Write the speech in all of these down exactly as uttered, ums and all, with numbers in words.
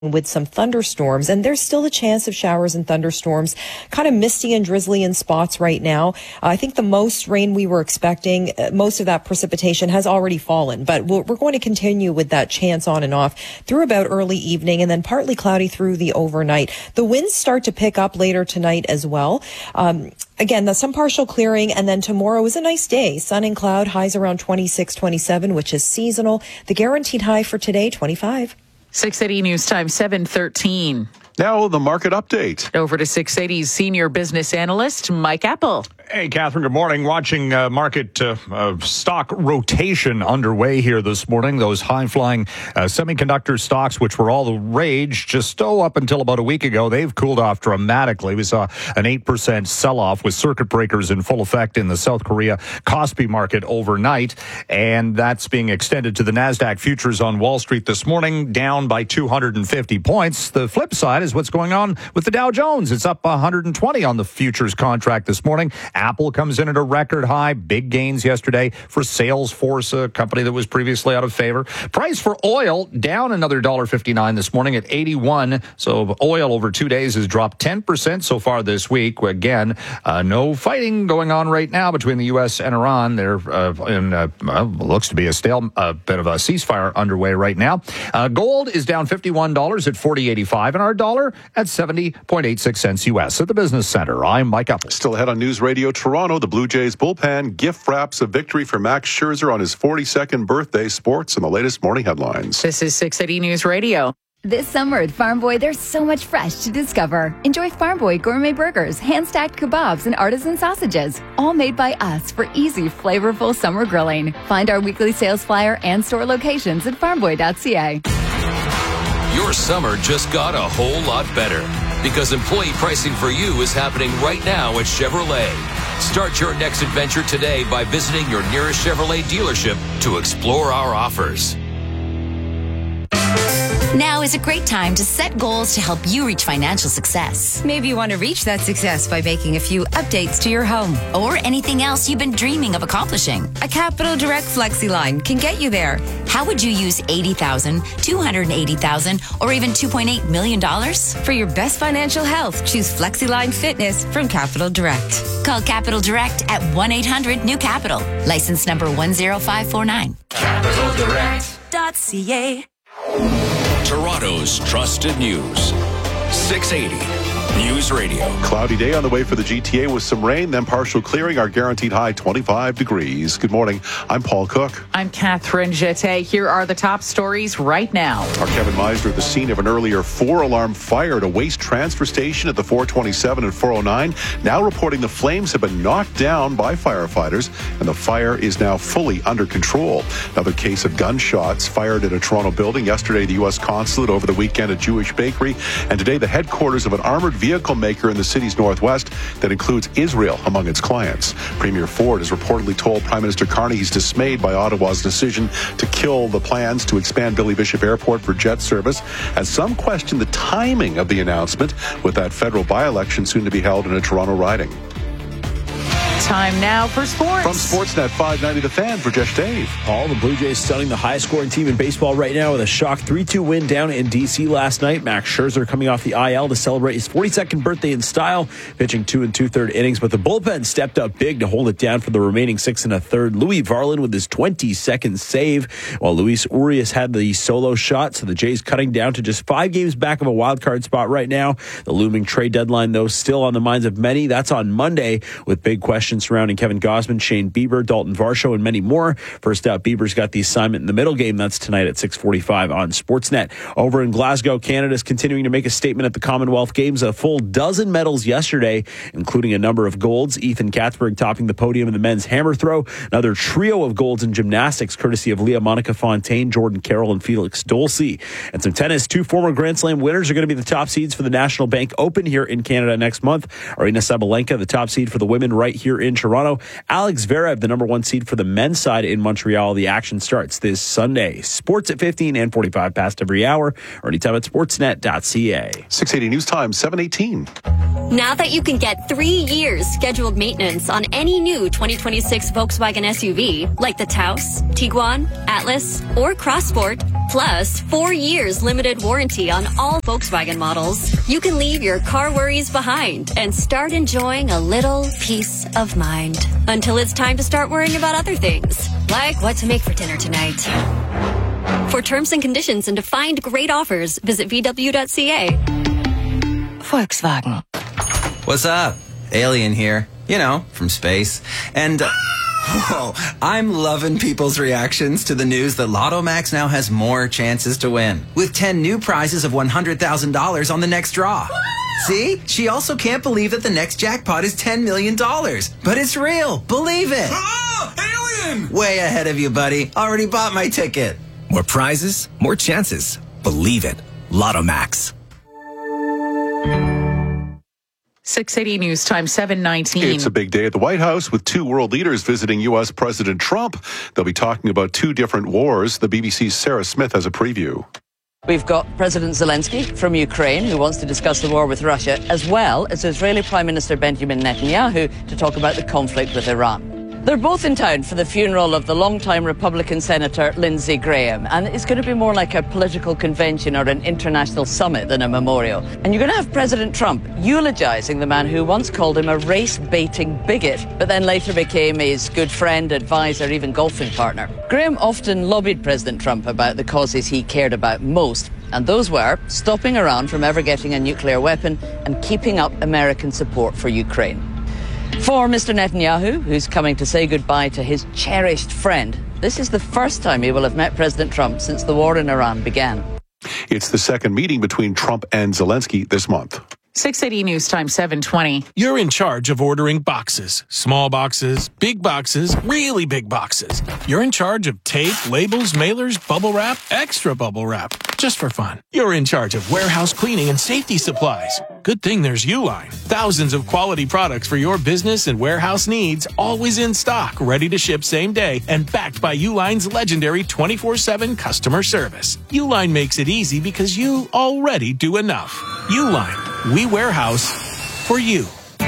with some thunderstorms, and there's still a chance of showers and thunderstorms, kind of misty and drizzly in spots right now. Uh, I think the most rain we were expecting, uh, most of that precipitation has already fallen, but we're, we're going to continue with that chance on and off through about early evening, and then partly cloudy through the overnight. The winds start to pick up later tonight as well. Um, Again, that's some partial clearing, and then tomorrow is a nice day. Sun and cloud, highs around twenty-six, twenty-seven, which is seasonal. The guaranteed high for today, twenty-five. six eighty News Time, seven thirteen. Now the market update. Over to six eighty's senior business analyst, Mike Apple. Hey, Catherine, good morning. Watching uh, market uh, uh, stock rotation underway here this morning. Those high-flying uh, semiconductor stocks, which were all the rage just oh, up until about a week ago, they've cooled off dramatically. We saw an eight percent sell-off with circuit breakers in full effect in the South Korea Kospi market overnight, and that's being extended to the NASDAQ futures on Wall Street this morning, down by two hundred fifty points. The flip side is what's going on with the Dow Jones. It's up one hundred twenty on the futures contract this morning. Apple comes in at a record high. Big gains yesterday for Salesforce, a company that was previously out of favor. Price for oil down another one dollar fifty-nine this morning at eighty-one. So oil over two days has dropped ten percent so far this week. Again, uh, no fighting going on right now between the U S and Iran. There uh, in, uh, well, looks to be a stale a bit of a ceasefire underway right now. Uh, gold is down fifty-one dollars at forty eighty-five, and our dollar at seventy point eight six cents U S. At the Business Center, I'm Mike Apple. Still ahead on News Radio Toronto, the Blue Jays bullpen gift wraps a victory for Max Scherzer on his forty-second birthday. Sports and the latest morning headlines. This is six eighty News Radio. This summer at Farm Boy, there's so much fresh to discover. Enjoy Farm Boy gourmet burgers, hand-stacked kebabs, and artisan sausages, all made by us for easy, flavorful summer grilling. Find our weekly sales flyer and store locations at farm boy dot c a. Your summer just got a whole lot better because employee pricing for you is happening right now at Chevrolet. Start your next adventure today by visiting your nearest Chevrolet dealership to explore our offers. Now is a great time to set goals to help you reach financial success. Maybe you want to reach that success by making a few updates to your home. Or anything else you've been dreaming of accomplishing. A Capital Direct Flexi line can get you there. How would you use eighty thousand dollars, two hundred eighty thousand dollars, or even two point eight million dollars? For your best financial health, choose FlexiLine Fitness from Capital Direct. Call Capital Direct at one eight hundred new capital. License number one zero five four nine. Capital Direct dot c a. Toronto's trusted news. six eighty News Radio. Cloudy day on the way for the G T A with some rain, then partial clearing. Our guaranteed high, twenty-five degrees. Good morning. I'm Paul Cook. I'm Catherine Jeté. Here are the top stories right now. Our Kevin Meisner at the scene of an earlier four-alarm fire at a waste transfer station at the four twenty-seven and four oh nine. Now reporting the flames have been knocked down by firefighters, and the fire is now fully under control. Another case of gunshots fired at a Toronto building. Yesterday, the U S consulate, over the weekend, a Jewish bakery, and today the headquarters of an armored vehicle maker in the city's northwest that includes Israel among its clients. Premier Ford has reportedly told Prime Minister Carney he's dismayed by Ottawa's decision to kill the plans to expand Billy Bishop Airport for jet service, as some question the timing of the announcement with that federal by-election soon to be held in a Toronto riding. Time now for sports. From Sportsnet five ninety, The Fan, for Jesh Dave. All the Blue Jays stunning the highest scoring team in baseball right now with a shock three two win down in D C last night. Max Scherzer coming off the I L to celebrate his forty-second birthday in style, pitching two and two-third innings, but the bullpen stepped up big to hold it down for the remaining six and a third. Louis Varland with his twenty-second save, while Luis Urias had the solo shot, so the Jays cutting down to just five games back of a wild card spot right now. The looming trade deadline, though, still on the minds of many. That's on Monday, with big questions surrounding Kevin Gausman, Shane Bieber, Dalton Varsho, and many more. First out, Bieber's got the assignment in the middle game. That's tonight at six forty-five on Sportsnet. Over in Glasgow, Canada's continuing to make a statement at the Commonwealth Games. A full dozen medals yesterday, including a number of golds. Ethan Katzberg topping the podium in the men's hammer throw. Another trio of golds in gymnastics, courtesy of Leah Monica Fontaine, Jordan Carroll, and Felix Dolce. And some tennis. Two former Grand Slam winners are going to be the top seeds for the National Bank Open here in Canada next month. Aryna Sabalenka, the top seed for the women right here in Toronto. Alex Zverev, the number one seed for the men's side in Montreal. The action starts this Sunday. Sports at fifteen and forty-five past every hour, or anytime at sportsnet dot c a. six eighty News Time, seven eighteen. Now that you can get three years scheduled maintenance on any new twenty twenty-six Volkswagen S U V, like the Taos, Tiguan, Atlas, or Crossport, plus four years limited warranty on all Volkswagen models, you can leave your car worries behind and start enjoying a little peace of mind. Until it's time to start worrying about other things, like what to make for dinner tonight. For terms and conditions and to find great offers, visit V W dot C A. Volkswagen. What's up? Alien here. You know, from space. And, uh, whoa, I'm loving people's reactions to the news that Lotto Max now has more chances to win, with ten new prizes of one hundred thousand dollars on the next draw. See? She also can't believe that the next jackpot is ten million dollars. But it's real. Believe it. Oh, alien! Way ahead of you, buddy. Already bought my ticket. More prizes, more chances. Believe it. Lotto Max. six eighty News Time, seven nineteen. It's a big day at the White House with two world leaders visiting U S President Trump. They'll be talking about two different wars. The B B C's Sarah Smith has a preview. We've got President Zelensky from Ukraine, who wants to discuss the war with Russia, as well as Israeli Prime Minister Benjamin Netanyahu to talk about the conflict with Iran. They're both in town for the funeral of the longtime Republican Senator Lindsey Graham, and it's going to be more like a political convention or an international summit than a memorial. And you're going to have President Trump eulogizing the man who once called him a race-baiting bigot, but then later became his good friend, advisor, even golfing partner. Graham often lobbied President Trump about the causes he cared about most, and those were stopping Iran from ever getting a nuclear weapon and keeping up American support for Ukraine. For Mister Netanyahu, who's coming to say goodbye to his cherished friend, this is the first time he will have met President Trump since the war in Iran began. It's the second meeting between Trump and Zelensky this month. six eighty News Time, seven twenty. You're in charge of ordering boxes. Small boxes, big boxes, really big boxes. You're in charge of tape, labels, mailers, bubble wrap, extra bubble wrap, just for fun. You're in charge of warehouse cleaning and safety supplies. Good thing there's Uline. Thousands of quality products for your business and warehouse needs, always in stock, ready to ship same day, and backed by Uline's legendary twenty-four seven customer service. Uline makes it easy because you already do enough. Uline, we warehouse for you.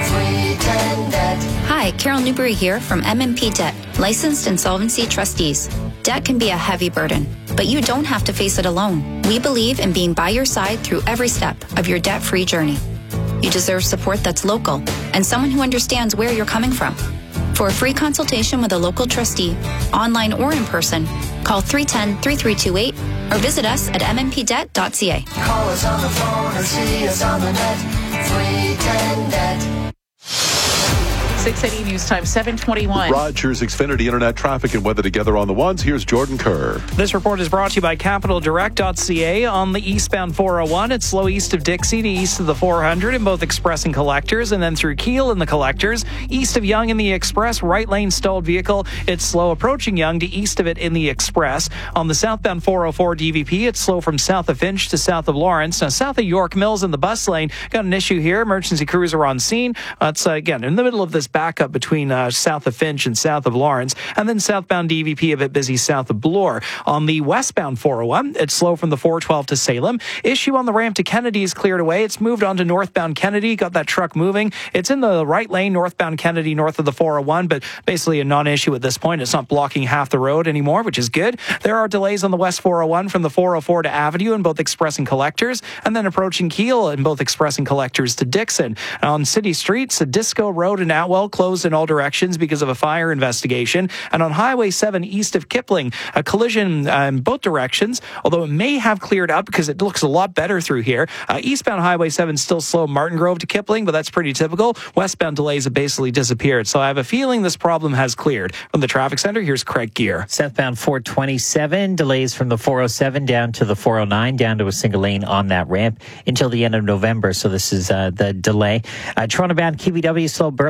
Hi, Carol Newberry here from M and P Debt, licensed insolvency trustees. Debt can be a heavy burden, but you don't have to face it alone. We believe in being by your side through every step of your debt-free journey. You deserve support that's local and someone who understands where you're coming from. For a free consultation with a local trustee, online or in person, call three one zero, three three two eight or visit us at m n p debt dot c a. Call us on the phone or see us on the net. three ten debt. six eighty News Time, seven twenty-one. Rogers Xfinity Internet traffic and weather together on the ones. Here's Jordan Kerr. This report is brought to you by capital direct dot c a. On the eastbound four oh one, it's slow east of Dixie to east of the four hundred in both Express and Collectors, and then through Kiel in the Collectors. East of Yonge in the Express, right lane stalled vehicle. It's slow approaching Yonge to east of it in the Express. On the southbound four oh four D V P, it's slow from south of Finch to south of Lawrence. Now, south of York Mills in the bus lane, got an issue here. Emergency crews are on scene. Uh, it's, uh, again, in the middle of this backup between uh, south of Finch and south of Lawrence, and then southbound D V P a bit busy south of Bloor. On the westbound four oh one, it's slow from the four twelve to Salem. Issue on the ramp to Kennedy is cleared away. It's moved on to northbound Kennedy, got that truck moving. It's in the right lane, northbound Kennedy, north of the four oh one, but basically a non-issue at this point. It's not blocking half the road anymore, which is good. There are delays on the west four oh one from the four oh four to Avenue in both Express and Collectors, and then approaching Kiel in both Express and Collectors to Dixon. On city streets, Disco Road and Atwell closed in all directions because of a fire investigation. And on Highway seven east of Kipling, a collision uh, in both directions, although it may have cleared up because it looks a lot better through here. Uh, eastbound Highway seven still slow Martin Grove to Kipling, but that's pretty typical. Westbound delays have basically disappeared. So I have a feeling this problem has cleared. From the traffic center, here's Craig Gear. Southbound four twenty-seven, delays from the four oh seven down to the four oh nine, down to a single lane on that ramp until the end of November. So this is uh, the delay. Uh, Toronto bound K B W slow Burlington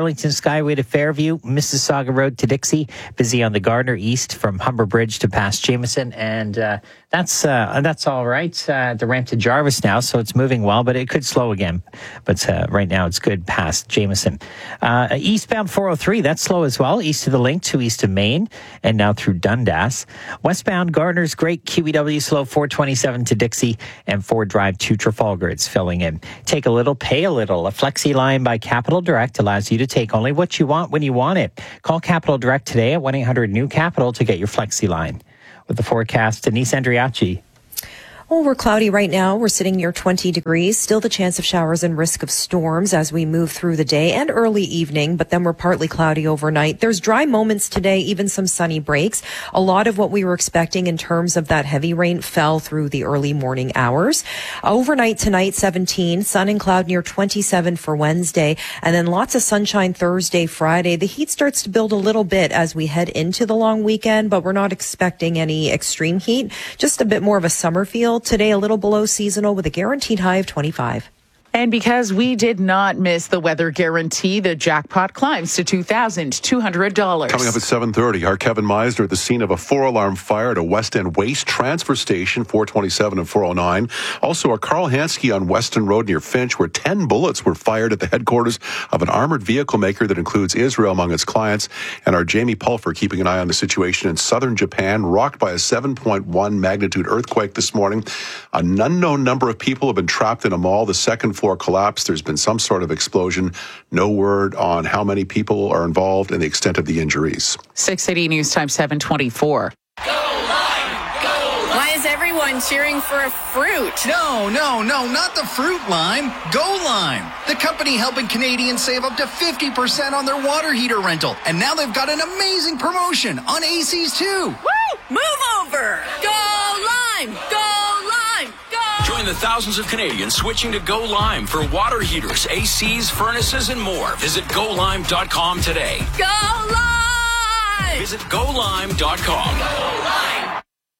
Skyway to Fairview, Mississauga Road to Dixie. Busy on the Gardner East from Humber Bridge to past Jameson. And uh, that's uh, that's all right. Uh, the ramp to Jarvis now, so it's moving well, but it could slow again. But uh, right now it's good past Jameson. Uh, eastbound four oh three, that's slow as well. East of the Link to east of Maine, and now through Dundas. Westbound Gardner's Great, Q E W slow four twenty-seven to Dixie, and Ford Drive to Trafalgar. It's filling in. Take a little, pay a little. A Flexi line by Capital Direct allows you to take only what you want when you want it. Call Capital Direct today at one eight hundred new capital to get your Flexi line. With the forecast, Denise Andriachi. Well, we're cloudy right now. We're sitting near twenty degrees. Still the chance of showers and risk of storms as we move through the day and early evening, but then we're partly cloudy overnight. There's dry moments today, even some sunny breaks. A lot of what we were expecting in terms of that heavy rain fell through the early morning hours. Overnight tonight, seventeen, sun and cloud near twenty-seven for Wednesday, and then lots of sunshine Thursday, Friday. The heat starts to build a little bit as we head into the long weekend, but we're not expecting any extreme heat, just a bit more of a summer feel. Today, a little below seasonal with a guaranteed high of twenty-five. And because we did not miss the weather guarantee, the jackpot climbs to two thousand two hundred dollars. Coming up at seven thirty, our Kevin Meisner at the scene of a four-alarm fire at a West End Waste Transfer Station, four twenty-seven and four oh nine. Also, our Carl Hansky on Weston Road near Finch, where ten bullets were fired at the headquarters of an armored vehicle maker that includes Israel among its clients. And our Jamie Pulfer keeping an eye on the situation in southern Japan, rocked by a seven point one magnitude earthquake this morning. An unknown number of people have been trapped in a mall. The second floor collapsed. There's been some sort of explosion. No word on how many people are involved and the extent of the injuries. six eighty News Time seven twenty-four. Why is everyone cheering for a fruit? No, no, no, not the fruit lime. Go Lime, the company helping Canadians save up to fifty percent on their water heater rental. And now they've got an amazing promotion on A Cs too. Woo! Move over! Go Lime! Go Lime! Go! Join the thousands of Canadians switching to Go Lime for water heaters, A Cs, furnaces, and more. Visit go lime dot com today. Go Lime! Visit go lime dot com. Go Lime!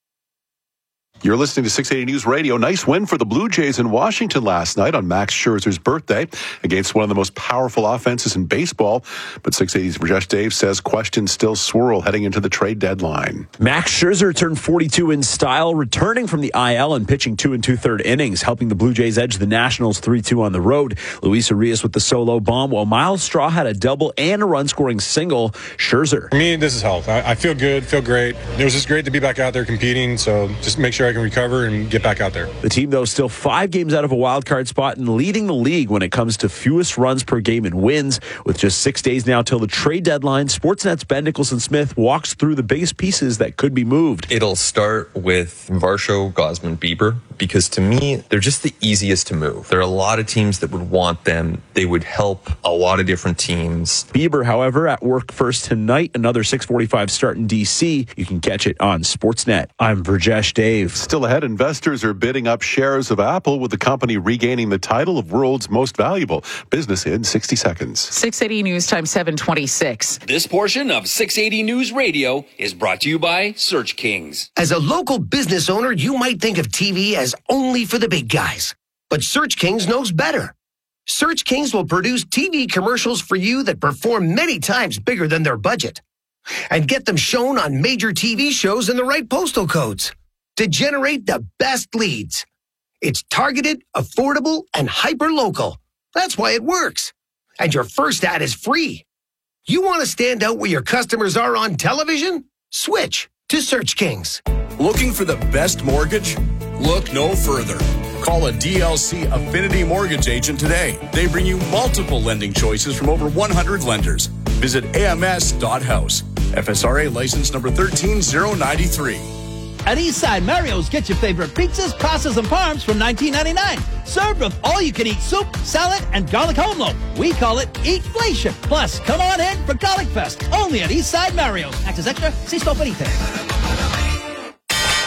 You're listening to six eighty News Radio. Nice win for the Blue Jays in Washington last night on Max Scherzer's birthday against one of the most powerful offenses in baseball. But six eighty's Rajesh Dave says questions still swirl heading into the trade deadline. Max Scherzer turned forty-two in style, returning from the I L and pitching two and two-third innings, helping the Blue Jays edge the Nationals three two on the road. Luis Arias with the solo bomb, while Miles Straw had a double and a run-scoring single. Scherzer. For me, this is health. I, I feel good, feel great. It was just great to be back out there competing, so just make sure I can recover and get back out there. The team, though, still five games out of a wild card spot and leading the league when it comes to fewest runs per game and wins. With just six days now till the trade deadline, Sportsnet's Ben Nicholson-Smith walks through the biggest pieces that could be moved. It'll start with Varsho, Gausman, Bieber, because to me, they're just the easiest to move. There are a lot of teams that would want them. They would help a lot of different teams. Bieber, however, at work first tonight, another six forty-five start in D C. You can catch it on Sportsnet. I'm Rajesh Dave. Still ahead, investors are bidding up shares of Apple, with the company regaining the title of world's most valuable business in sixty seconds. six eighty News Time seven twenty-six. This portion of six eighty News Radio is brought to you by Search Kings. As a local business owner, you might think of T V as only for the big guys. But Search Kings knows better. Search Kings will produce T V commercials for you that perform many times bigger than their budget, and get them shown on major T V shows in the right postal codes to generate the best leads. It's targeted, affordable, and hyper-local. That's why it works. And your first ad is free. You want to stand out where your customers are on television? Switch to Search Kings. Looking for the best mortgage? Look no further. Call a D L C Affinity Mortgage agent today. They bring you multiple lending choices from over one hundred lenders. Visit A M S dot house. F S R A license number one three zero nine three. At Eastside Mario's, get your favorite pizzas, pastas, and parms from nineteen ninety-nine. Served with all-you-can-eat soup, salad, and garlic home loaf. We call it Eatflation. Plus, come on in for Garlic Fest, only at Eastside Mario's. Access extra, see store for details.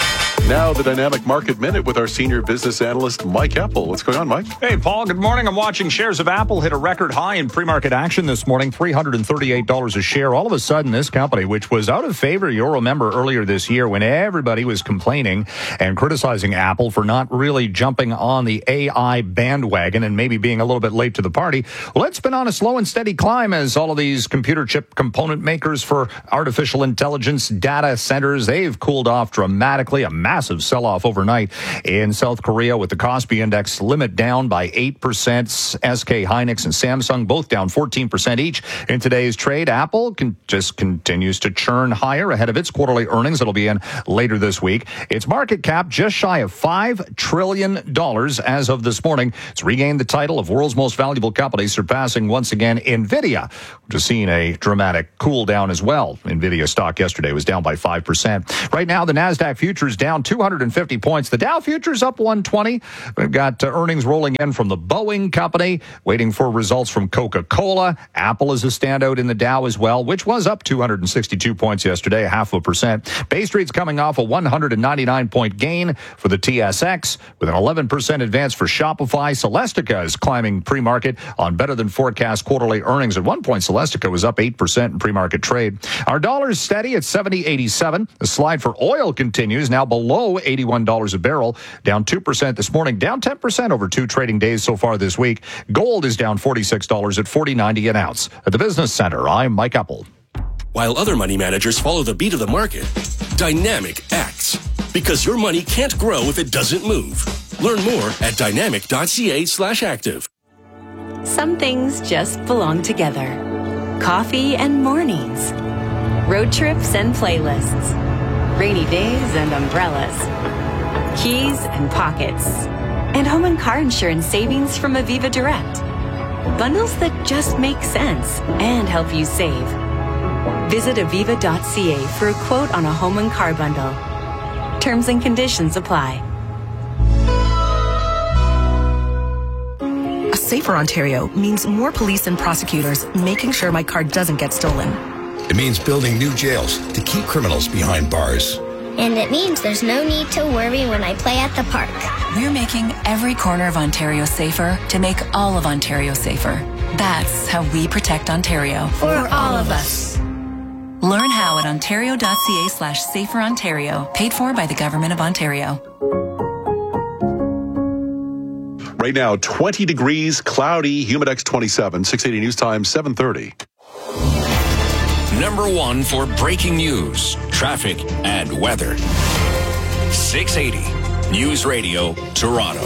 Now the Dynamic Market Minute with our senior business analyst, Mike Apple. What's going on, Mike? Hey, Paul. Good morning. I'm watching shares of Apple hit a record high in pre-market action this morning, three hundred thirty-eight dollars a share. All of a sudden, this company, which was out of favor, you'll remember earlier this year when everybody was complaining and criticizing Apple for not really jumping on the A I bandwagon and maybe being a little bit late to the party. Well, it's been on a slow and steady climb as all of these computer chip component makers for artificial intelligence data centers, they've cooled off dramatically. A massive sell-off overnight in South Korea with the Kospi Index limit down by eight percent. S K Hynix and Samsung both down fourteen percent each in today's trade. Apple can just continues to churn higher ahead of its quarterly earnings that'll be in later this week. Its market cap just shy of five trillion dollars as of this morning. It's regained the title of world's most valuable company, surpassing once again NVIDIA, which has seen a dramatic cool down as well. NVIDIA stock yesterday was down by five percent. Right now, the NASDAQ futures down two hundred fifty points. The Dow futures up one twenty. We've got uh, earnings rolling in from the Boeing Company, waiting for results from Coca-Cola. Apple is a standout in the Dow as well, which was up two hundred sixty-two points yesterday, half a percent. Bay Street's coming off a one hundred ninety-nine point gain for the T S X, with an eleven percent advance for Shopify. Celestica is climbing pre-market on better than forecast quarterly earnings. At one point, Celestica was up eight percent in pre-market trade. Our dollar is steady at seventy eighty-seven. The slide for oil continues, now below eighty-one dollars a barrel, down two percent this morning, down ten percent over two trading days so far this week. Gold is down forty-six dollars at forty ninety an ounce. At the Business Center, I'm Mike Apple. While other money managers follow the beat of the market, Dynamic acts. Because your money can't grow if it doesn't move. Learn more at dynamic.ca slash active. Some things just belong together. Coffee and mornings. Road trips and playlists. Rainy days and umbrellas. Keys and pockets. And home and car insurance savings from Aviva Direct. Bundles that just make sense and help you save. Visit aviva dot c a for a quote on a home and car bundle. Terms and conditions apply. A safer Ontario means more police and prosecutors making sure my car doesn't get stolen. It means building new jails to keep criminals behind bars. And it means there's no need to worry when I play at the park. We're making every corner of Ontario safer to make all of Ontario safer. That's how we protect Ontario. For all of us. Learn how at ontario.ca slash safer Ontario. Paid for by the Government of Ontario. Right now, twenty degrees, cloudy, Humidex twenty-seven, six eighty News Time, seven thirty. Number one for breaking news, traffic, and weather. six eighty News Radio, Toronto.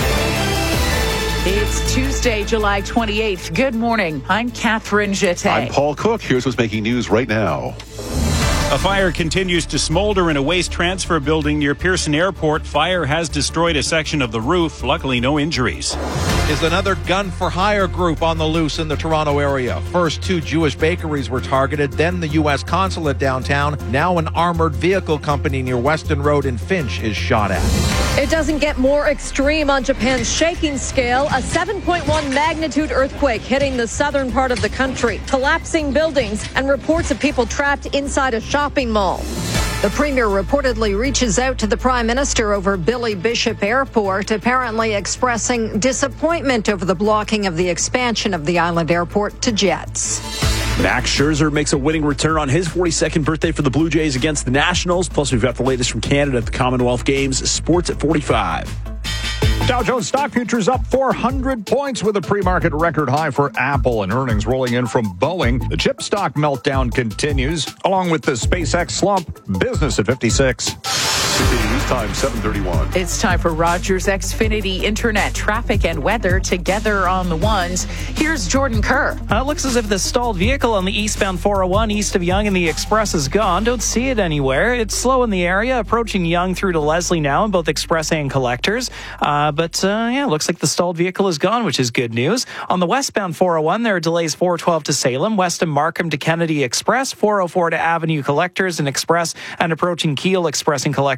It's Tuesday, July twenty-eighth. Good morning. I'm Catherine Jeté. I'm Paul Cook. Here's what's making news right now. A fire continues to smolder in a waste transfer building near Pearson Airport. Fire has destroyed a section of the roof. Luckily, no injuries. Is another gun-for-hire group on the loose in the Toronto area. First, two Jewish bakeries were targeted, then the U S consulate downtown. Now an armored vehicle company near Weston Road in Finch is shot at. It doesn't get more extreme on Japan's shaking scale. A seven point one magnitude earthquake hitting the southern part of the country, collapsing buildings, and reports of people trapped inside a shopping mall. The premier reportedly reaches out to the prime minister over Billy Bishop Airport, apparently expressing disappointment over the blocking of the expansion of the island airport to jets. Max Scherzer makes a winning return on his forty-second birthday for the Blue Jays against the Nationals. Plus, we've got the latest from Canada at the Commonwealth Games. Sports at forty-five. Dow Jones stock futures up four hundred points with a pre-market record high for Apple and earnings rolling in from Boeing. The chip stock meltdown continues, along with the SpaceX slump. Business at fifty-six. News Time, seven thirty-one. It's time for Rogers Xfinity Internet traffic and weather together on the ones. Here's Jordan Kerr. Uh, it looks as if the stalled vehicle on the eastbound four oh one east of Yonge and the Express is gone. Don't see it anywhere. It's slow in the area, approaching Yonge through to Leslie now in both Express and Collectors. Uh, but uh, yeah, looks like the stalled vehicle is gone, which is good news. On the westbound four oh one, there are delays four twelve to Salem, west of Markham to Kennedy Express, four oh four to Avenue Collectors and Express, and approaching Keele Express and Collectors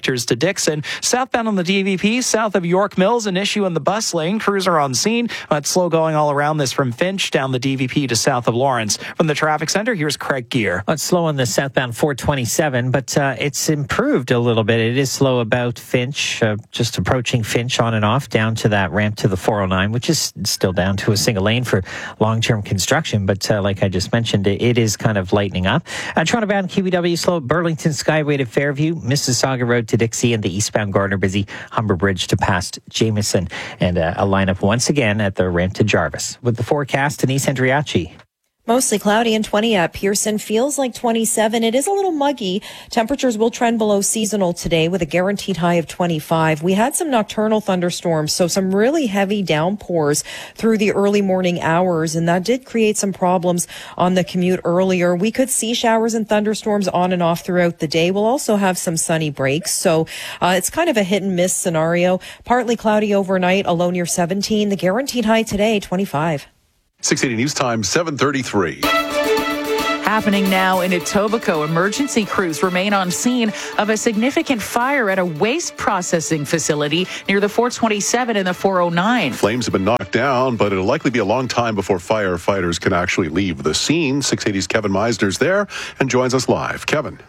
collectors to Dixon. Southbound on the D V P, south of York Mills, an issue in the bus lane. Crews are on scene, but slow going all around this from Finch down the D V P to south of Lawrence. From the traffic center, here's Craig Gear. Well, it's slow on the southbound four twenty-seven, but uh, it's improved a little bit. It is slow about Finch, uh, just approaching Finch on and off down to that ramp to the four oh nine, which is still down to a single lane for long-term construction. But uh, like I just mentioned, it, it is kind of lightening up. Uh, Toronto-bound Q B W slow, Burlington Skyway to Fairview, Mississauga Road to Dixie, and the eastbound Gardner busy, Humber Bridge to past Jameson. And uh, a lineup once again at the ramp to Jarvis. With the forecast, Denise Andriachi. Mostly cloudy and twenty at Pearson. Feels like twenty-seven. It is a little muggy. Temperatures will trend below seasonal today with a guaranteed high of twenty-five. We had some nocturnal thunderstorms, so some really heavy downpours through the early morning hours, and that did create some problems on the commute earlier. We could see showers and thunderstorms on and off throughout the day. We'll also have some sunny breaks, so uh, it's kind of a hit and miss scenario. Partly cloudy overnight, a low near seventeen. The guaranteed high today, twenty-five. six eighty News Time, seven thirty-three. Happening now in Etobicoke, emergency crews remain on scene of a significant fire at a waste processing facility near the four twenty-seven and the four oh nine. Flames have been knocked down, but it'll likely be a long time before firefighters can actually leave the scene. six eighty's Kevin Meisner's there and joins us live. Kevin.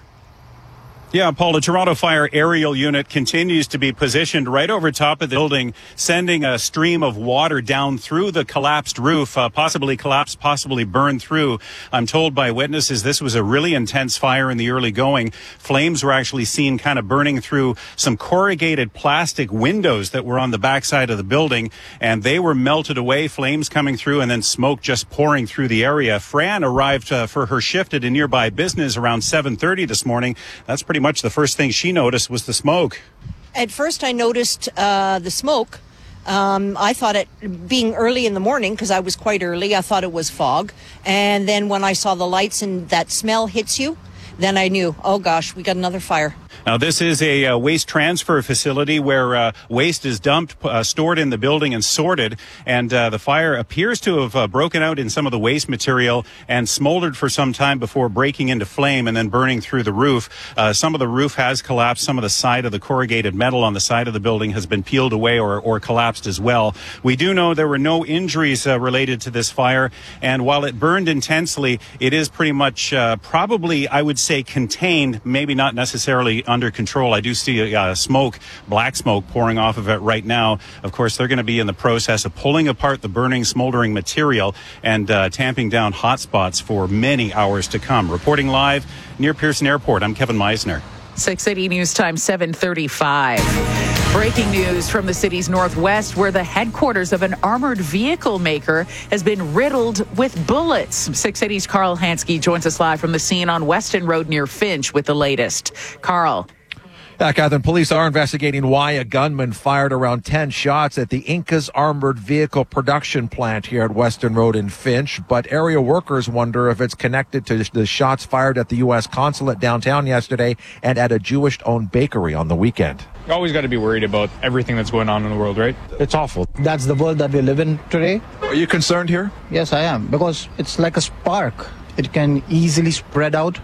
Yeah, Paul, the Toronto Fire Aerial Unit continues to be positioned right over top of the building, sending a stream of water down through the collapsed roof, uh, possibly collapsed, possibly burned through. I'm told by witnesses this was a really intense fire in the early going. Flames were actually seen kind of burning through some corrugated plastic windows that were on the backside of the building, and they were melted away, flames coming through, and then smoke just pouring through the area. Fran arrived uh, for her shift at a nearby business around seven thirty this morning. That's pretty much the first thing she noticed was the smoke. At first I noticed uh, the smoke. Um, I thought it, being early in the morning, because I was quite early, I thought it was fog. And then when I saw the lights and that smell hits you, then I knew, oh gosh, we got another fire. Now, this is a uh, waste transfer facility where uh, waste is dumped, uh, stored in the building and sorted. And uh, the fire appears to have uh, broken out in some of the waste material and smoldered for some time before breaking into flame and then burning through the roof. Uh, some of the roof has collapsed. Some of the side of the corrugated metal on the side of the building has been peeled away or, or collapsed as well. We do know there were no injuries uh, related to this fire. And while it burned intensely, it is pretty much uh, probably, I would say, contained, maybe not necessarily under control. I do see uh, smoke, black smoke pouring off of it right now. Of course, they're going to be in the process of pulling apart the burning, smoldering material and uh, tamping down hot spots for many hours to come. Reporting live near Pearson Airport, I'm Kevin Meisner. six eighty News Time, seven thirty-five. Breaking news from the city's northwest, where the headquarters of an armored vehicle maker has been riddled with bullets. six eighty's Carl Hansky joins us live from the scene on Weston Road near Finch with the latest. Carl. Yeah, Catherine, police are investigating why a gunman fired around ten shots at the Incas Armored Vehicle Production Plant here at Weston Road in Finch, but area workers wonder if it's connected to the shots fired at the U S consulate downtown yesterday and at a Jewish-owned bakery on the weekend. You always got to be worried about everything that's going on in the world, right? It's awful. That's the world that we live in today. Are you concerned here? Yes, I am, because it's like a spark. It can easily spread out.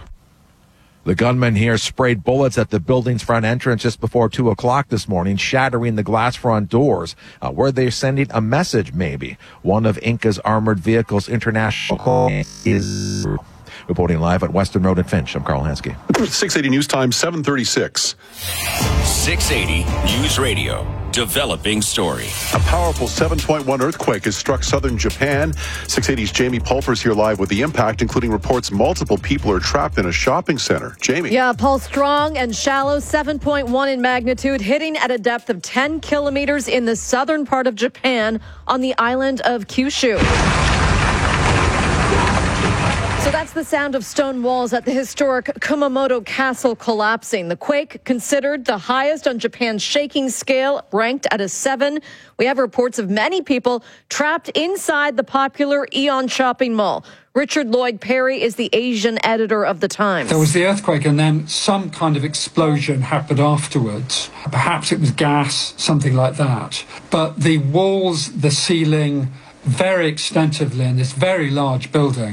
The gunman here sprayed bullets at the building's front entrance just before two o'clock this morning, shattering the glass front doors. Uh, were they sending a message, maybe? One of Incas Armored Vehicles International is... Reporting live at Weston Road in Finch, I'm Carl Hansky. six eighty News Time, seven thirty-six. six eighty News Radio. Developing story. A powerful seven point one earthquake has struck southern Japan. six eighty's Jamie Pulver's here live with the impact, including reports multiple people are trapped in a shopping center. Jamie. Yeah, pulse strong and shallow, seven point one in magnitude, hitting at a depth of ten kilometers in the southern part of Japan on the island of Kyushu. So that's the sound of stone walls at the historic Kumamoto Castle collapsing. The quake, considered the highest on Japan's shaking scale, ranked at a seven. We have reports of many people trapped inside the popular Aeon shopping mall. Richard Lloyd Perry is the Asian editor of The Times. There was the earthquake and then some kind of explosion happened afterwards. Perhaps it was gas, something like that. But the walls, the ceiling, very extensively in this very large building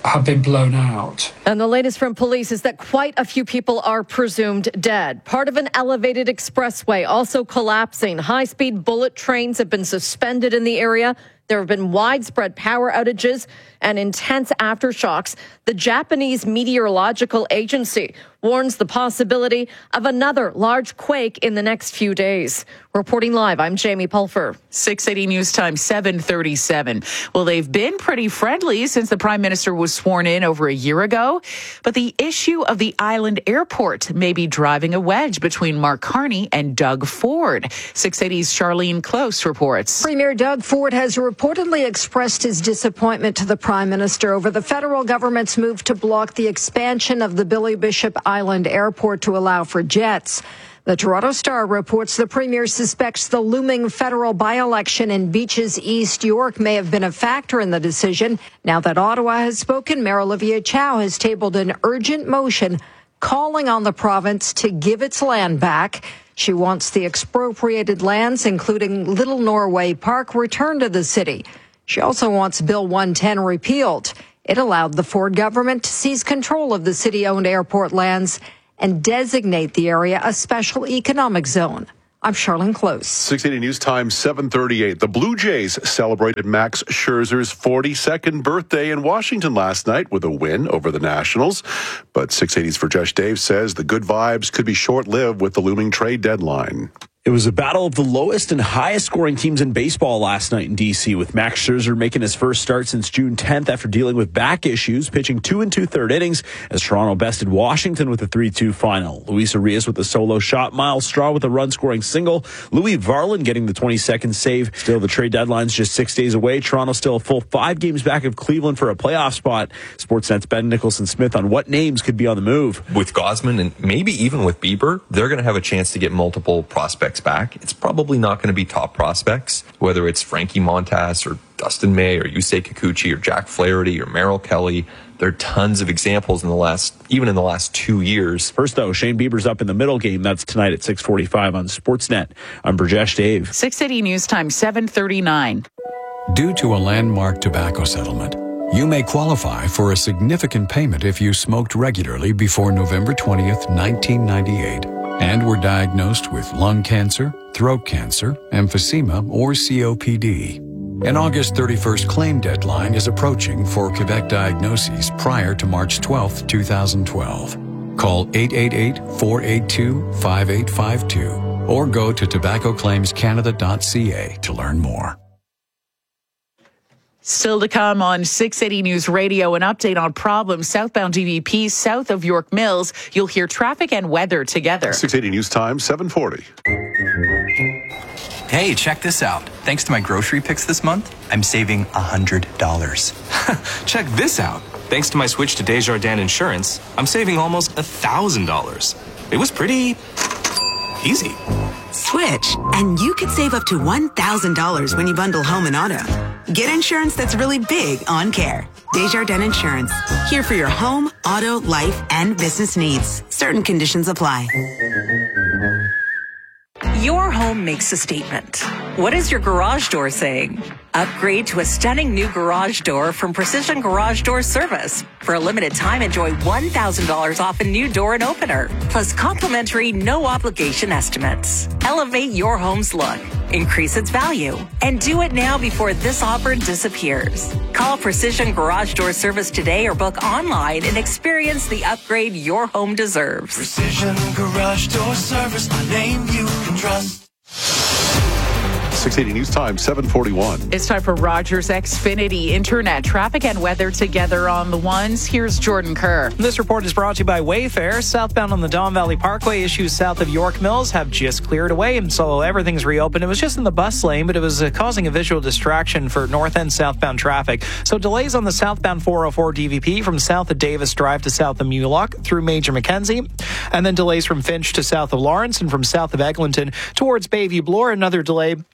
have been blown out. And the latest from police is that quite a few people are presumed dead. Part of an elevated expressway also collapsing. High-speed bullet trains have been suspended in the area. There have been widespread power outages and intense aftershocks. The Japanese Meteorological Agency warns the possibility of another large quake in the next few days. Reporting live, I'm Jamie Pulfer. six eighty News Time, seven thirty-seven. Well, they've been pretty friendly since the Prime Minister was sworn in over a year ago. But the issue of the island airport may be driving a wedge between Mark Carney and Doug Ford. six eighty's Charlene Close reports. Premier Doug Ford has reportedly expressed his disappointment to the Prime Minister over the federal government's move to block the expansion of the Billy Bishop Island Airport to allow for jets. The Toronto Star reports the Premier suspects the looming federal by-election in Beaches East York may have been a factor in the decision. Now that Ottawa has spoken, Mayor Olivia Chow has tabled an urgent motion calling on the province to give its land back. She wants the expropriated lands, including Little Norway Park, returned to the city. She also wants Bill one ten repealed. It allowed the Ford government to seize control of the city-owned airport lands and designate the area a special economic zone. I'm Charlene Close. six eighty News Time, seven thirty-eight. The Blue Jays celebrated Max Scherzer's forty-second birthday in Washington last night with a win over the Nationals. But six eighty's Verjesh Dave says the good vibes could be short-lived with the looming trade deadline. It was a battle of the lowest and highest scoring teams in baseball last night in D C, with Max Scherzer making his first start since June tenth after dealing with back issues, pitching two and two-third innings as Toronto bested Washington with a three two final. Luis Arias with a solo shot, Miles Straw with a run-scoring single, Louis Varland getting the twenty-second save. Still, the trade deadline's just six days away. Toronto still a full five games back of Cleveland for a playoff spot. Sportsnet's Ben Nicholson-Smith on what names could be on the move. With Gausman and maybe even with Bieber, they're going to have a chance to get multiple prospects back. It's probably not going to be top prospects, whether it's Frankie Montas or Dustin May or Yusei Kikuchi or Jack Flaherty or Merrill Kelly. There are tons of examples in the last, even in the last two years. First, though, Shane Bieber's up in the middle game. That's tonight at six forty-five on Sportsnet. I'm Burjesh Dave. six eighty News Time, seven thirty-nine. Due to a landmark tobacco settlement, you may qualify for a significant payment if you smoked regularly before November twentieth, nineteen ninety-eight, and were diagnosed with lung cancer, throat cancer, emphysema, or C O P D. An August thirty-first claim deadline is approaching for Quebec diagnoses prior to March twelfth, twenty twelve. Call eight eight eight, four eight two, five eight five two or go to tobacco claims canada dot c a to learn more. Still to come on six eighty News Radio, an update on problems southbound D V P south of York Mills. You'll hear traffic and weather together. six eighty News Time, seven forty. Hey, check this out. Thanks to my grocery picks this month, I'm saving one hundred dollars. Check this out. Thanks to my switch to Desjardins Insurance, I'm saving almost one thousand dollars. It was pretty easy. Switch, and you could save up to one thousand dollars when you bundle home and auto. Get insurance that's really big on care. Desjardins Insurance. Here for your home, auto, life, and business needs. Certain conditions apply. Your home makes a statement. What is your garage door saying? Upgrade to a stunning new garage door from Precision Garage Door Service. For a limited time, enjoy one thousand dollars off a new door and opener, plus complimentary no-obligation estimates. Elevate your home's look, increase its value, and do it now before this offer disappears. Call Precision Garage Door Service today or book online and experience the upgrade your home deserves. Precision Garage Door Service, a name you can trust. six eighty News Time, seven forty-one. It's time for Rogers Xfinity Internet. Traffic and weather together on the ones. Here's Jordan Kerr. This report is brought to you by Wayfair. Southbound on the Don Valley Parkway, issues south of York Mills have just cleared away, and so everything's reopened. It was just in the bus lane, but it was uh, causing a visual distraction for north and southbound traffic. So delays on the southbound four oh four D V P from south of Davis Drive to south of Mulock through Major Mackenzie, and then delays from Finch to south of Lawrence and from south of Eglinton towards Bayview Bloor. Another delay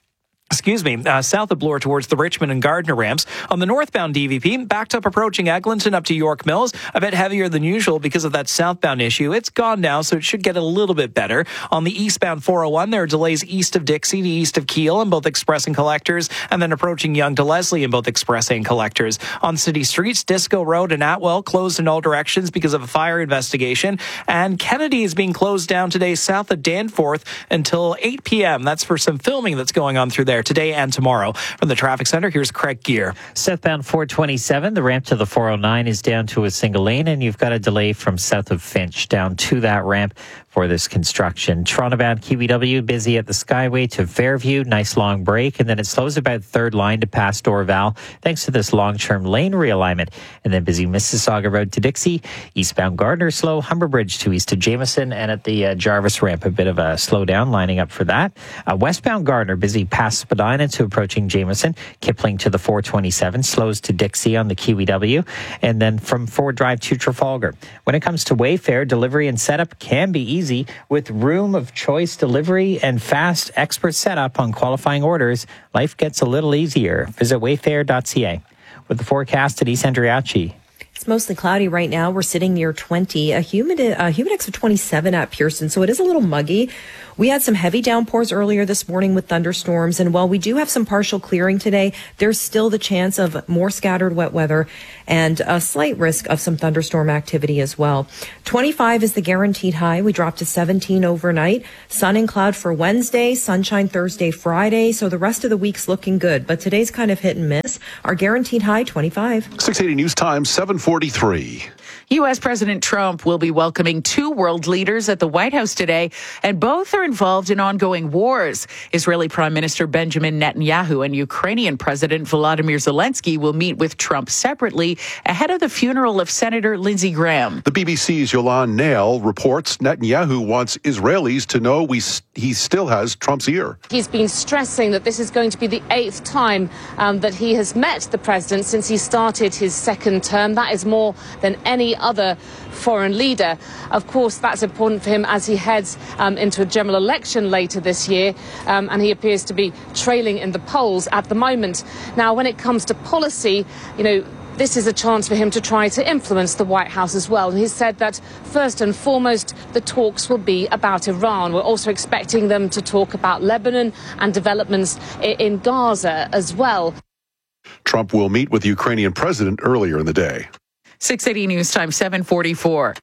Excuse me, uh, south of Bloor towards the Richmond and Gardner ramps. On the northbound D V P, backed up approaching Eglinton up to York Mills, a bit heavier than usual because of that southbound issue. It's gone now, so it should get a little bit better. On the eastbound four oh one, there are delays east of Dixie to east of Keele in both Express and Collectors, and then approaching Yonge to Leslie in both Express and Collectors. On city streets, Disco Road and Atwell closed in all directions because of a fire investigation, and Kennedy is being closed down today south of Danforth until eight p.m. That's for some filming that's going on through there today and tomorrow. From the traffic center, here's Craig Gear. Southbound four twenty-seven, the ramp to the four oh nine is down to a single lane, and you've got a delay from south of Finch down to that ramp for this construction. Toronto-bound K V W busy at the Skyway to Fairview. Nice long break, and then it slows about third line to past Dorval thanks to this long-term lane realignment. And then busy Mississauga Road to Dixie. Eastbound Gardner slow. Humber Bridge to east of Jameson, and at the uh, Jarvis ramp, a bit of a slowdown lining up for that. Uh, westbound Gardner busy past Spadina to approaching Jameson. Kipling to the four twenty-seven slows to Dixie on the K V W, and then from Ford Drive to Trafalgar. When it comes to Wayfair, delivery and setup can be easy. Easy with room of choice delivery and fast expert setup on qualifying orders. Life gets a little easier. Visit wayfair dot c a. With the forecast at East Andriachi. It's mostly cloudy right now. We're sitting near twenty, a humid, a humidex of twenty-seven at Pearson, so it is a little muggy. We had some heavy downpours earlier this morning with thunderstorms, and while we do have some partial clearing today, there's still the chance of more scattered wet weather and a slight risk of some thunderstorm activity as well. twenty-five is the guaranteed high. We dropped to seventeen overnight. Sun and cloud for Wednesday, sunshine Thursday, Friday, so the rest of the week's looking good, but today's kind of hit and miss. Our guaranteed high, twenty-five. six eighty News Time, seven forty-three. U S. President Trump will be welcoming two world leaders at the White House today, and both are involved in ongoing wars. Israeli Prime Minister Benjamin Netanyahu and Ukrainian President Volodymyr Zelensky will meet with Trump separately ahead of the funeral of Senator Lindsey Graham. The B B C's Yolande Nail reports Netanyahu wants Israelis to know we, he still has Trump's ear. He's been stressing that this is going to be the eighth time um, that he has met the president since he started his second term. That is more than any other foreign leader. Of course, that's important for him as he heads um, into a general election later this year, um, and he appears to be trailing in the polls at the moment. Now, when it comes to policy, you know, this is a chance for him to try to influence the White House as well. And he said that first and foremost, the talks will be about Iran. We're also expecting them to talk about Lebanon and developments in Gaza as well. Trump will meet with the Ukrainian president earlier in the day. six eighty News Time, seven forty-four.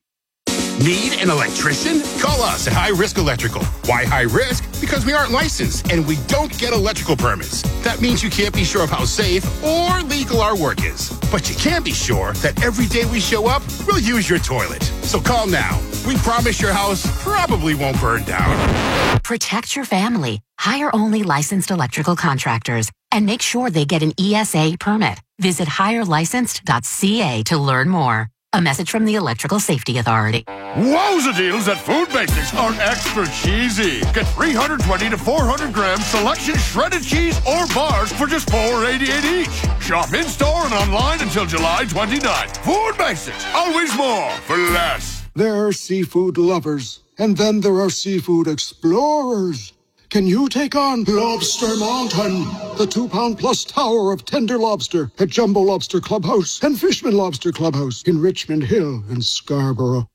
Need an electrician? Call us at High Risk Electrical. Why high risk? Because we aren't licensed and we don't get electrical permits. That means you can't be sure of how safe or legal our work is. But you can be sure that every day we show up, we'll use your toilet. So call now. We promise your house probably won't burn down. Protect your family. Hire only licensed electrical contractors and make sure they get an E S A permit. Visit hire licensed dot c a to learn more. A message from the Electrical Safety Authority. Wowza deals at Food Basics are extra cheesy. Get three hundred twenty to four hundred grams selection shredded cheese or bars for just four eighty-eight each. Shop in-store and online until July twenty-ninth. Food Basics, always more for less. There are seafood lovers, and then there are seafood explorers. Can you take on Lobster Mountain, the two-pound-plus tower of tender lobster at Jumbo Lobster Clubhouse and Fishman Lobster Clubhouse in Richmond Hill and Scarborough?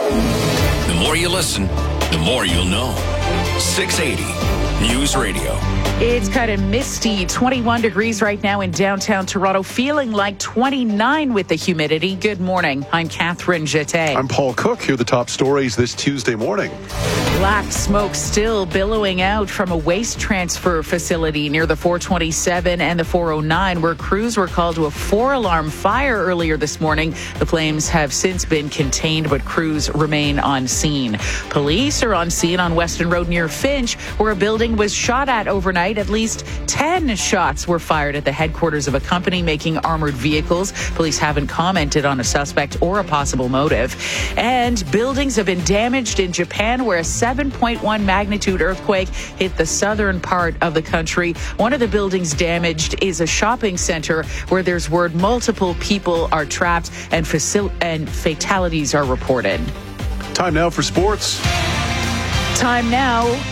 The more you listen, the more you'll know. six eighty News Radio. It's kind of misty, twenty-one degrees right now in downtown Toronto, feeling like twenty-nine with the humidity. Good morning. I'm Catherine Jeté. I'm Paul Cook. Here are the top stories this Tuesday morning. Black smoke still billowing out from a waste transfer facility near the four twenty-seven and the four oh nine, where crews were called to a four-alarm fire earlier this morning. The flames have since been contained, but crews remain on scene. Police are on scene on Weston Road near Finch, where a building was shot at overnight. At least ten shots were fired at the headquarters of a company making armored vehicles. Police haven't commented on a suspect or a possible motive. And buildings have been damaged in Japan, where a seven point one magnitude earthquake hit the southern part of the country. One of the buildings damaged is a shopping center where there's word multiple people are trapped and, facil- and fatalities are reported. Time now for sports. Time now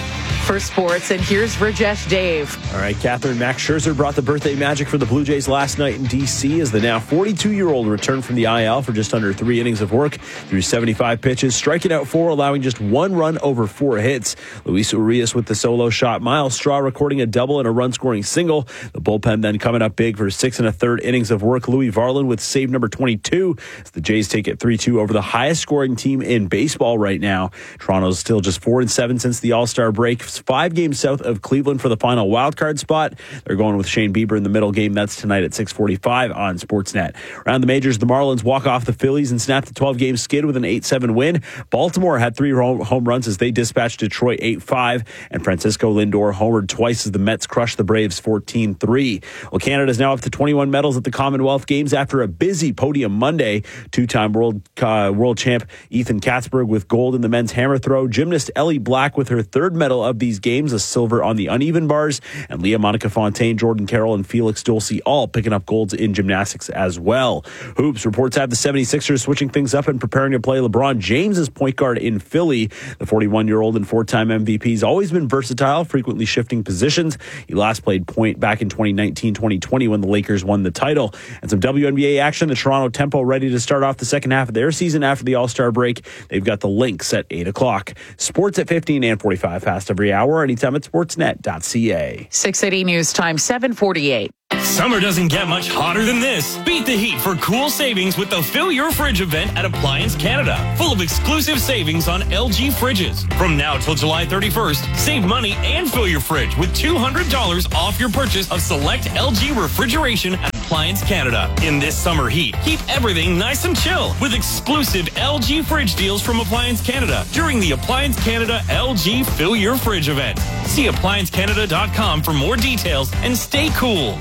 for sports, and here's Rajesh Dave. All right, Catherine, Max Scherzer brought the birthday magic for the Blue Jays last night in D C as the now forty-two-year-old returned from the I L for just under three innings of work through seventy-five pitches, striking out four, allowing just one run over four hits. Luis Urias with the solo shot, Miles Straw recording a double and a run-scoring single. The bullpen then coming up big for six and a third innings of work. Louis Varland with save number twenty-two as the Jays take it three two over the highest-scoring team in baseball right now. Toronto's still just four and seven since the All-Star break. Five games south of Cleveland for the final wildcard spot. They're going with Shane Bieber in the middle game. That's tonight at six forty-five on Sportsnet. Around the majors, the Marlins walk off the Phillies and snap the twelve-game skid with an eight seven win. Baltimore had three home runs as they dispatched Detroit eight five, and Francisco Lindor homered twice as the Mets crushed the Braves fourteen three. Well, Canada's now up to twenty-one medals at the Commonwealth Games after a busy podium Monday. Two-time world uh, world champ Ethan Katzberg with gold in the men's hammer throw. Gymnast Ellie Black with her third medal of these games, a silver on the uneven bars. And Leah Monica Fontaine, Jordan Carroll, and Felix Dulce all picking up golds in gymnastics as well. Hoops reports have the seventy-sixers switching things up and preparing to play LeBron James as point guard in Philly. The forty-one-year-old and four-time M V P has always been versatile, frequently shifting positions. He last played point back in twenty nineteen twenty twenty when the Lakers won the title. And some W N B A action. The Toronto Tempo ready to start off the second half of their season after the All-Star break. They've got the Lynx at eight o'clock. Sports at fifteen and forty-five, fast every hour, anytime at sportsnet dot c a. six eighty News Time, seven forty-eight. Summer doesn't get much hotter than this. Beat the heat for cool savings with the Fill Your Fridge event at Appliance Canada. Full of exclusive savings on L G fridges. From now till July thirty-first, save money and fill your fridge with two hundred dollars off your purchase of select L G refrigeration at Appliance Canada. In this summer heat, keep everything nice and chill with exclusive L G fridge deals from Appliance Canada during the Appliance Canada L G Fill Your Fridge event. See appliance canada dot com for more details and stay cool.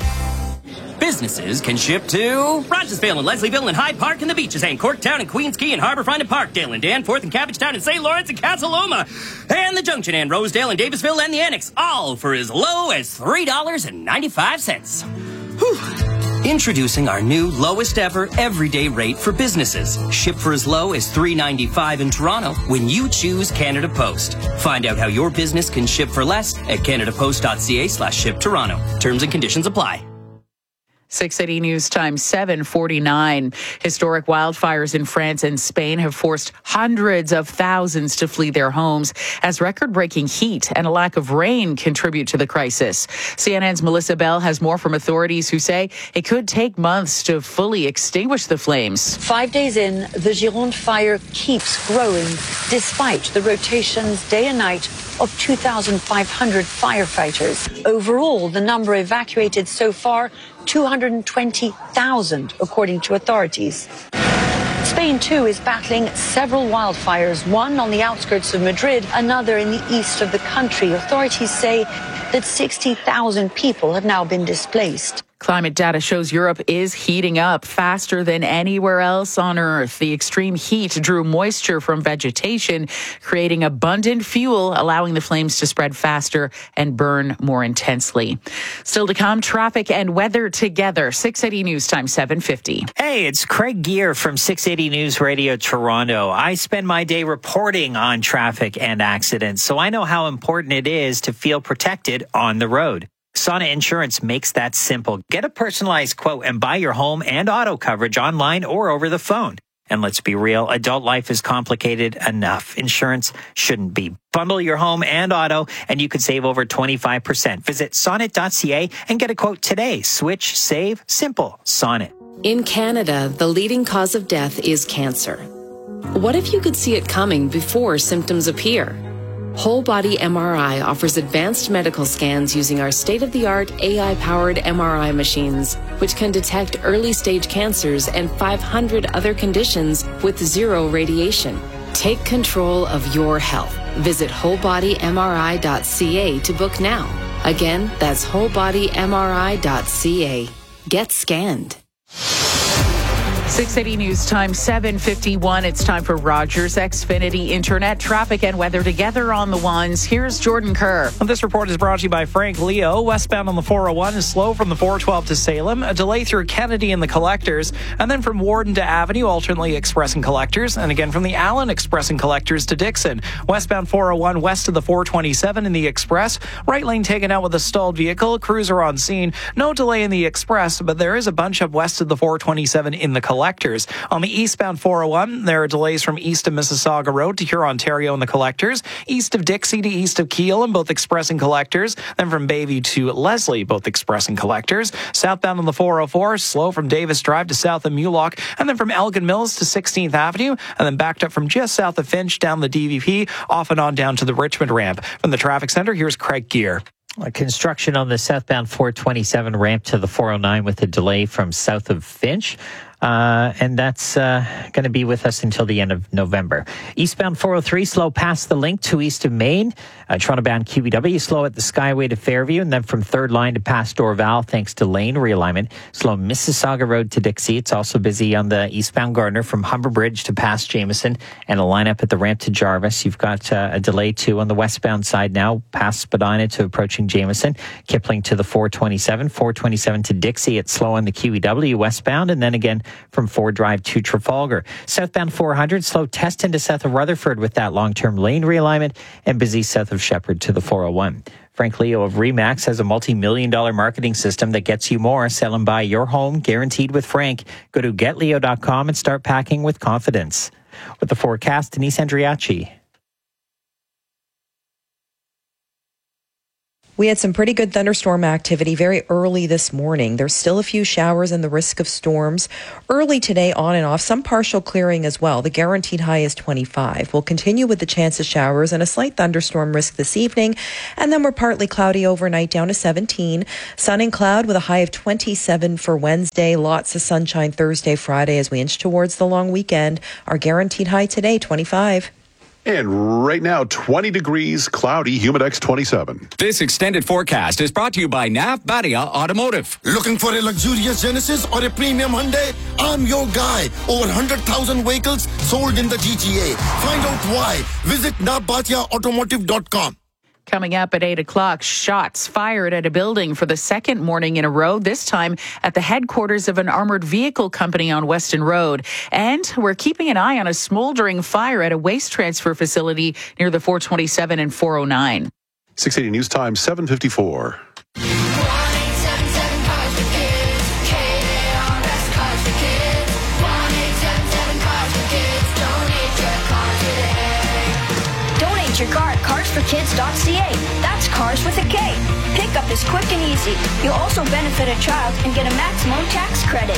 Businesses can ship to Rogersville and Leslieville and Hyde Park and the Beaches and Corktown and Queens Quay and Harborfront and Parkdale and Danforth and Cabbagetown and Saint Lawrence and Casaloma and the Junction and Rosedale and Davisville and the Annex, all for as low as three dollars and ninety-five cents. Whew. Introducing our new lowest ever everyday rate for businesses. Ship for as low as three dollars and ninety-five cents in Toronto when you choose Canada Post. Find out how your business can ship for less at canada post dot c a slash ship Toronto. Terms and conditions apply. six eighty News Time, seven forty-nine. Historic wildfires in France and Spain have forced hundreds of thousands to flee their homes as record-breaking heat and a lack of rain contribute to the crisis. C N N's Melissa Bell has more from authorities who say it could take months to fully extinguish the flames. Five days in, the Gironde fire keeps growing despite the rotations day and night of two thousand five hundred firefighters. Overall, the number evacuated so far, two hundred twenty thousand, according to authorities. Spain, too, is battling several wildfires, one on the outskirts of Madrid, another in the east of the country. Authorities say that sixty thousand people have now been displaced. Climate data shows Europe is heating up faster than anywhere else on Earth. The extreme heat drew moisture from vegetation, creating abundant fuel, allowing the flames to spread faster and burn more intensely. Still to come, traffic and weather together. six eighty News Time, seven fifty. Hey, it's Craig Gear from six eighty News Radio Toronto. I spend my day reporting on traffic and accidents, so I know how important it is to feel protected on the road. Sonnet Insurance makes that simple. Get a personalized quote and buy your home and auto coverage online or over the phone. And let's be real, adult life is complicated enough. Insurance shouldn't be. Bundle your home and auto, and you could save over twenty-five percent. Visit sonnet dot c a and get a quote today. Switch, save, simple. Sonnet. In Canada, the leading cause of death is cancer. What if you could see it coming before symptoms appear? Whole Body M R I offers advanced medical scans using our state-of-the-art A I-powered M R I machines, which can detect early-stage cancers and five hundred other conditions with zero radiation. Take control of your health. Visit whole body m r i dot c a to book now. Again, that's whole body m r i dot c a. Get scanned. six eighty News Time, seven fifty-one. It's time for Rogers Xfinity Internet traffic and weather together on the ones. Here's Jordan Kerr. This report is brought to you by Frank Leo. Westbound on the four oh one is slow from the four twelve to Salem. A delay through Kennedy and the Collectors. And then from Warden to Avenue, alternately Express and Collectors. And again from the Allen Express and Collectors to Dixon. Westbound four oh one west of the four twenty-seven in the Express. Right lane taken out with a stalled vehicle. Cruiser on scene. No delay in the Express, but there is a bunch up west of the four twenty-seven in the Collectors. On the eastbound four oh one, there are delays from east of Mississauga Road to Huron-Ontario and the Collectors, east of Dixie to east of Kiel and both Express and Collectors, then from Bayview to Leslie, both Express and Collectors. Southbound on the four oh four, slow from Davis Drive to south of Mulock, and then from Elgin Mills to sixteenth Avenue, and then backed up from just south of Finch down the D V P, off and on down to the Richmond ramp. From the traffic center, here's Craig Gear. Construction on the southbound four twenty-seven ramp to the four oh nine with a delay from south of Finch. Uh, and that's uh, going to be with us until the end of November. Eastbound four oh three, slow past the link to east of Maine. Uh, Toronto-bound Q B W, slow at the Skyway to Fairview, and then from third line to past Dorval, thanks to lane realignment. Slow Mississauga Road to Dixie. It's also busy on the eastbound Gardner from Humber Bridge to past Jameson, and a lineup at the ramp to Jarvis. You've got uh, a delay, too, on the westbound side now, past Spadina to approaching Jameson. Kipling to the four twenty-seven, four twenty-seven to Dixie. It's slow on the Q E W westbound, and then again from Ford Drive to Trafalgar. Southbound four hundred, slow test into south of Rutherford with that long-term lane realignment, and busy south of Shepherd to the four oh one. Frank Leo of Remax has a multi-million dollar marketing system that gets you more. Sell and buy your home, guaranteed with Frank. Go to get leo dot com and start packing with confidence. With the forecast, Denise Andriachi. We had some pretty good thunderstorm activity very early this morning. There's still a few showers and the risk of storms early today on and off, some partial clearing as well. The guaranteed high is twenty-five. We'll continue with the chance of showers and a slight thunderstorm risk this evening. And then we're partly cloudy overnight down to seventeen. Sun and cloud with a high of twenty-seven for Wednesday. Lots of sunshine Thursday, Friday as we inch towards the long weekend. Our guaranteed high today, twenty-five. And right now, twenty degrees, cloudy, Humidex twenty-seven. This extended forecast is brought to you by N A F Badia Automotive. Looking for a luxurious Genesis or a premium Hyundai? I'm your guy. Over one hundred thousand vehicles sold in the G T A. Find out why. Visit N A F Badia Automotive dot com. Coming up at eight o'clock, shots fired at a building for the second morning in a row, this time at the headquarters of an armored vehicle company on Weston Road. And we're keeping an eye on a smoldering fire at a waste transfer facility near the four twenty-seven and four oh nine. six eighty News Time, seven fifty-four. Your car at cars for kids dot c a. That's cars with a K. Pickup is quick and easy. You'll also benefit a child and get a maximum tax